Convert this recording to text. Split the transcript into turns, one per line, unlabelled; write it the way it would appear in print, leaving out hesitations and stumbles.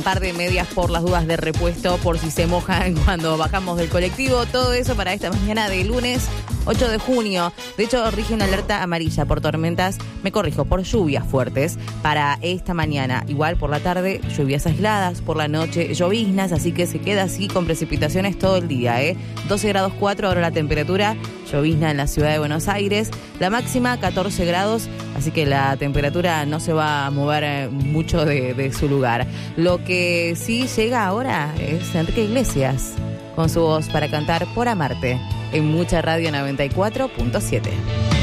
par de medias por las dudas de repuesto, por si se mojan cuando bajamos del colectivo. Todo eso para esta mañana de lunes 8 de junio. De hecho, rige una alerta amarilla por tormentas, por lluvias fuertes para esta mañana. Igual por la tarde, lluvias aisladas, por la noche lloviznas, así que se queda así con precipitaciones todo el día. 12 grados 4 ahora la temperatura, llovizna en la ciudad de Buenos Aires. La máxima 14 grados, así que la temperatura no se va a mover mucho de su lugar. Lo que sí llega ahora es Enrique Iglesias, con su voz para cantar Por Amarte, en Mucha Radio 94.7.